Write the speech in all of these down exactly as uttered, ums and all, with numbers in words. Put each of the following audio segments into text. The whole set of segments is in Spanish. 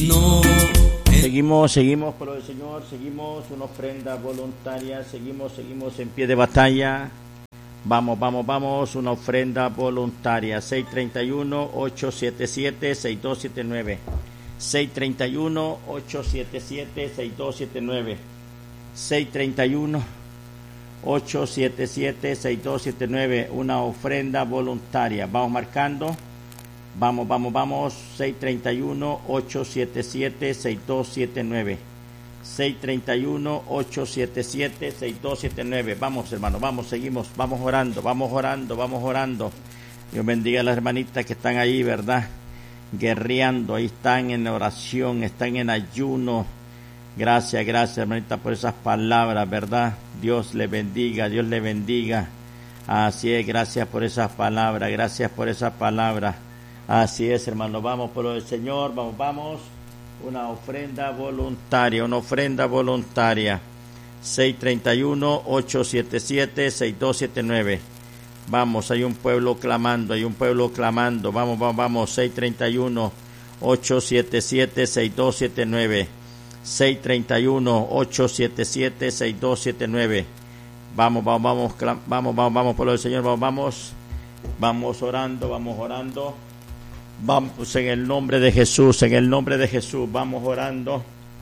No. Seguimos, seguimos por el Señor, seguimos una ofrenda voluntaria, seguimos, seguimos en pie de batalla. Vamos, vamos, vamos, una ofrenda voluntaria. seis tres uno, ocho siete siete, seis dos siete nueve. seis tres uno, ocho siete siete, seis dos siete nueve. seis tres uno, ocho siete siete, seis dos siete nueve. Una ofrenda voluntaria. Vamos marcando. Vamos, vamos, vamos. seis tres uno, ocho siete siete, seis dos siete nueve. seis tres uno, ocho siete siete, seis dos siete nueve. Vamos, hermano, vamos, seguimos, vamos orando, vamos orando, vamos orando. Dios bendiga a las hermanitas que están ahí, ¿verdad? Guerreando, ahí están en oración, están en ayuno. Gracias, gracias, hermanita, por esas palabras, ¿verdad? Dios le bendiga, Dios le bendiga. Así es, gracias por esas palabras, gracias por esas palabras. Así es, hermano, vamos por el Señor, vamos, vamos. Una ofrenda voluntaria, una ofrenda voluntaria. seis tres uno, ocho siete siete, seis dos siete nueve. Vamos, hay un pueblo clamando, hay un pueblo clamando. Vamos, vamos, vamos. seis tres uno, ocho siete siete, seis dos siete nueve. seis tres uno, ocho siete siete, seis dos siete nueve. Vamos, vamos, vamos, vamos, vamos, vamos por el Señor, vamos, vamos. Vamos orando, vamos orando. Vamos en el nombre de Jesús, en el nombre de Jesús, vamos orando.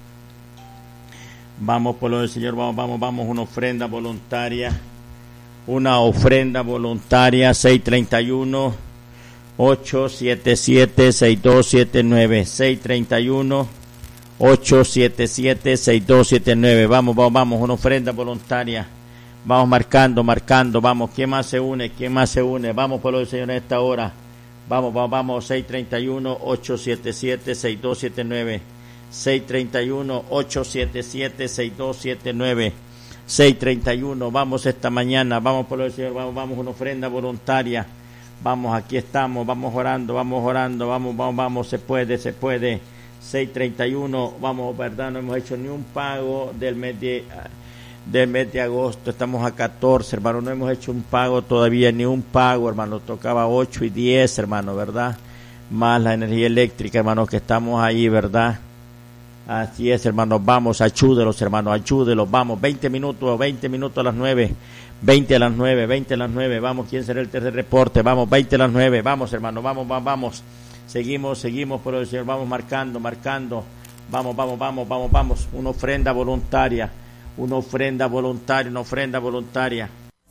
Vamos por lo del Señor, vamos, vamos, vamos, una ofrenda voluntaria. Una ofrenda voluntaria, seis tres uno, ocho siete siete, seis dos siete nueve. seis tres uno, ocho siete siete, seis dos siete nueve. Vamos, vamos, vamos, una ofrenda voluntaria. Vamos marcando, marcando, vamos. ¿Quién más se une? ¿Quién más se une? Vamos por lo del Señor en esta hora. Vamos, vamos, vamos, seis tres uno, ocho siete siete, seis dos siete nueve. seis tres uno, ocho siete siete, seis dos siete nueve. seis tres uno, vamos esta mañana, vamos por el Señor, vamos, vamos, una ofrenda voluntaria. Vamos, aquí estamos, vamos orando, vamos orando, vamos, vamos, vamos, se puede, se puede. seis tres uno, vamos, verdad, no hemos hecho ni un pago del mes de... del mes de agosto, estamos a catorce, hermano, no hemos hecho un pago todavía, ni un pago, hermano, tocaba ocho y diez, hermano, ¿verdad? Más la energía eléctrica, hermano, que estamos ahí, ¿verdad? Así es, hermano, vamos, ayúdelos, hermano, ayúdelos, vamos, veinte minutos, veinte minutos a las nueve, veinte a las nueve, veinte a las nueve, vamos, ¿quién será el tercer reporte? Vamos, veinte a las nueve, vamos, hermano, vamos, vamos, vamos, seguimos, seguimos por el Señor, vamos marcando, marcando, vamos, vamos, vamos, vamos, vamos, una ofrenda voluntaria. Una ofrenda voluntaria, una ofrenda voluntaria.